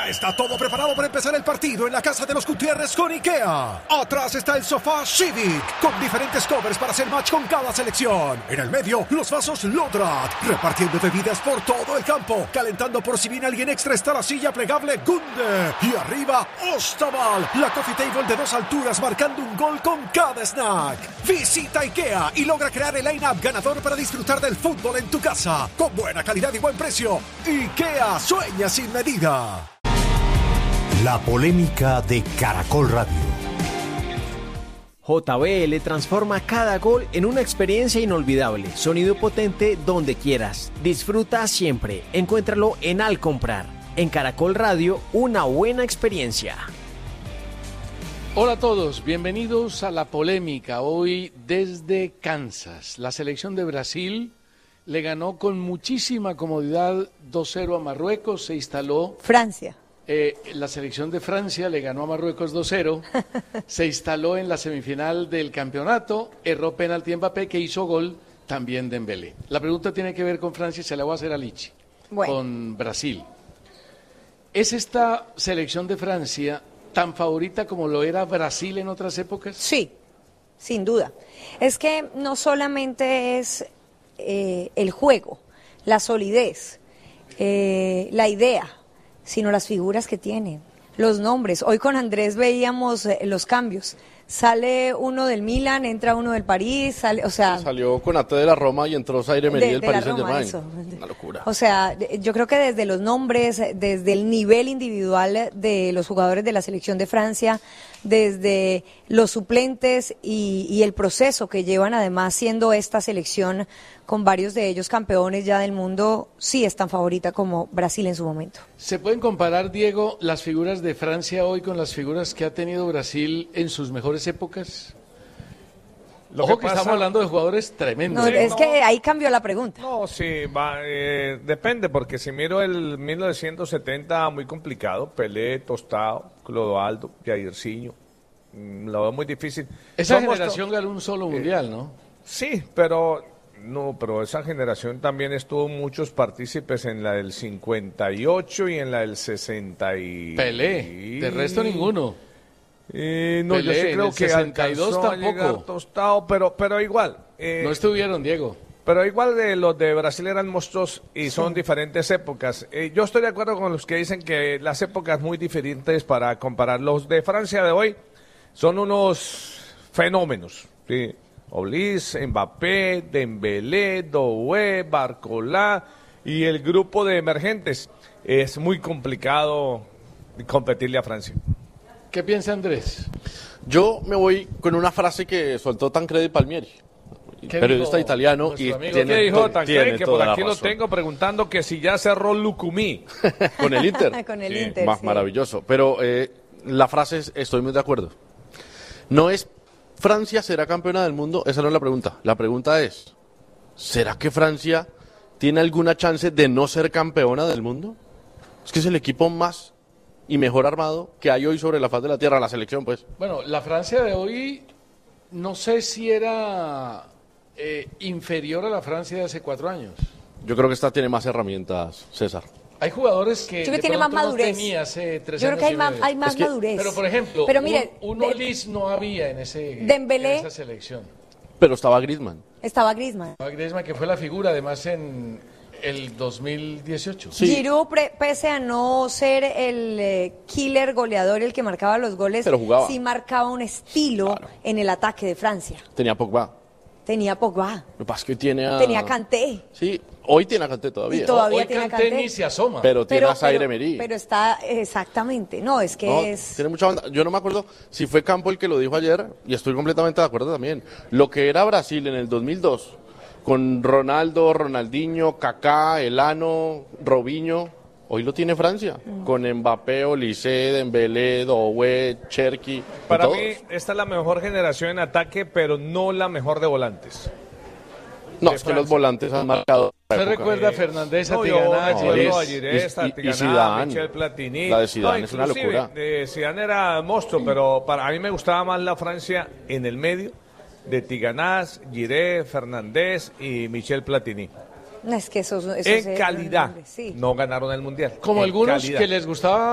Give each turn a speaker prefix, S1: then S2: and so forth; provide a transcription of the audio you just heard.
S1: Ya está todo preparado para empezar el partido en la casa de los Gutiérrez con IKEA. Atrás está el sofá Civic, con diferentes covers para hacer match con cada selección. En el medio, los vasos Lodrat, repartiendo bebidas por todo el campo. Calentando por si viene alguien extra está la silla plegable Gunde. Y arriba, Ostaval, la coffee table de 2 alturas marcando un gol con cada snack. Visita IKEA y logra crear el line-up ganador para disfrutar del fútbol en tu casa. Con buena calidad y buen precio. IKEA, sueña sin medida.
S2: La polémica de Caracol Radio.
S3: JBL transforma cada gol en una experiencia inolvidable. Sonido potente donde quieras. Disfruta siempre. Encuéntralo en Al Comprar. En Caracol Radio, una buena experiencia.
S4: Hola a todos, bienvenidos a La Polémica. Hoy desde Kansas. La selección de Brasil le ganó con muchísima comodidad 2-0 a Marruecos. Se instaló...
S5: Francia.
S4: La selección de Francia le ganó a Marruecos 2-0, se instaló en la semifinal del campeonato, erró penalti Mbappé, que hizo gol también Dembélé. La pregunta tiene que ver con Francia y se la voy a hacer a Lichi, con Brasil. ¿Es esta selección de Francia tan favorita como lo era Brasil en otras épocas?
S5: Sí, sin duda. Es que no solamente es el juego, la solidez, la idea, sino las figuras que tienen, los nombres. Hoy con Andrés veíamos los cambios. Sale uno del Milan, entra uno del París, sale, o sea...
S6: Salió Konaté de la Roma y entró Zaire Emery del Paris Saint-Germain. Una locura.
S5: O sea, yo creo que desde los nombres, desde el nivel individual de los jugadores de la selección de Francia, desde los suplentes y el proceso que llevan además siendo esta selección con varios de ellos campeones ya del mundo, sí es tan favorita como Brasil en su momento.
S4: ¿Se pueden comparar, Diego, las figuras de Francia hoy con las figuras que ha tenido Brasil en sus mejores épocas? Ojo que estamos hablando de jugadores tremendos.
S5: No, es que ahí cambió la pregunta.
S7: No, sí, depende, porque si miro el 1970, muy complicado. Pelé, Tostado, Clodoaldo, Jairzinho. Lo veo muy difícil.
S4: Esa generación ganó un solo mundial, ¿no?
S7: Sí, pero esa generación también estuvo muchos partícipes en la del 58 y en la del 60 y...
S4: Pelé, de resto ninguno.
S7: No,
S4: Pelé,
S7: yo sí creo que
S4: 62 tampoco.
S7: Tostado, pero igual.
S4: No estuvieron, Diego.
S7: Pero igual los de Brasil eran monstruos y son diferentes épocas. Yo estoy de acuerdo con los que dicen que las épocas muy diferentes para comparar. Los de Francia de hoy son unos fenómenos, ¿sí? Olis, Mbappé, Dembélé, Doué, Barcola y el grupo de emergentes. Es muy complicado competirle a Francia.
S4: ¿Qué piensa Andrés?
S6: Yo me voy con una frase que soltó Tancredi Palmieri, periodista italiano, y
S7: ¿Qué dijo Tancredi? Que por aquí lo
S6: razón.
S7: tengo preguntando que si ya cerró Lucumí.
S6: Con el Inter.
S5: Con el
S6: Sí,
S5: Inter, sí.
S6: Maravilloso. Pero la frase es, estoy muy de acuerdo. No es Francia será campeona del mundo, esa no es la pregunta. La pregunta es, ¿será que Francia tiene alguna chance de no ser campeona del mundo? Es que es el equipo más y mejor armado que hay hoy sobre la faz de la tierra, la selección, pues.
S4: Bueno, la Francia de hoy, no sé si era inferior a la Francia de hace 4 años.
S6: Yo creo que esta tiene más herramientas, César.
S4: Hay jugadores que,
S5: Yo creo que tiene más madurez.
S4: no tenía hace 3
S5: Yo
S4: años.
S5: creo que hay más madurez.
S4: Pero, por ejemplo,
S5: mire,
S4: un Olis no había en
S5: Dembélé,
S4: esa selección.
S6: Pero estaba Griezmann.
S5: Estaba Griezmann.
S4: Griezmann, que fue la figura, además, en el 2018.
S6: Sí.
S5: Giroud, pese a no ser el killer goleador, el que marcaba los goles,
S6: pero jugaba.
S5: Sí marcaba un estilo en el ataque de Francia.
S6: Tenía Pogba.
S5: Tenía Pogba.
S6: Lo que pasa es que tiene
S5: Tenía Kanté.
S6: Sí, hoy tiene a Kanté todavía.
S5: Y todavía
S4: Hoy
S5: tiene a
S4: Kanté
S5: Kanté.
S4: ni se asoma.
S6: Pero tiene a Zaire Emery.
S5: Pero está, exactamente. No, es que
S6: No,
S5: es...
S6: tiene mucha banda. Yo no me acuerdo si fue Campo el que lo dijo ayer, y estoy completamente de acuerdo también. Lo que era Brasil en el 2002, con Ronaldo, Ronaldinho, Kaká, Elano, Robinho, hoy lo tiene Francia, con Mbappé, Olise, Dembélé, Doué, Cherki.
S7: Para
S6: todos.
S7: mí, esta es la mejor generación en ataque, pero no la mejor de volantes.
S6: No,
S7: de
S6: es que
S7: Francia.
S6: los volantes han marcado.
S4: ¿Usted recuerda a Fernández, a
S7: No,
S4: Tigana,
S7: yo recuerdo a Girés, a
S6: y
S7: Tigana,
S6: Zidane.
S7: Michel Platini.
S6: La de Zidane es una
S7: inclusive,
S6: locura.
S7: Zidane era monstruo, pero a mí me gustaba más la Francia en el medio, de Tiganás, Giré, Fernández y Michel Platini.
S5: Es que esos
S7: En calidad,
S5: sí.
S7: no ganaron el Mundial.
S4: Como
S7: en
S4: algunos
S7: calidad.
S4: que les gustaba